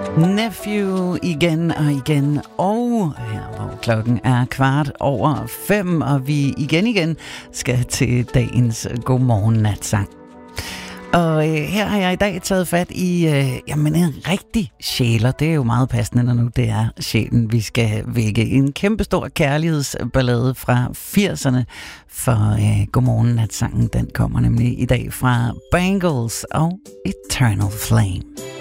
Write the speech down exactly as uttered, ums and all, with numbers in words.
Nephew igen og igen, og her hvor klokken er kvart over fem, og vi igen igen skal til dagens Godmorgen Natsang. Og øh, her har jeg i dag taget fat i øh, jamen en rigtig sjæler. Det er jo meget passende, når nu det er sjælen, vi skal vække. En kæmpestor kærlighedsballade fra firserne for øh, Godmorgen Natsangen. Den kommer nemlig i dag fra Bangles og Eternal Flame.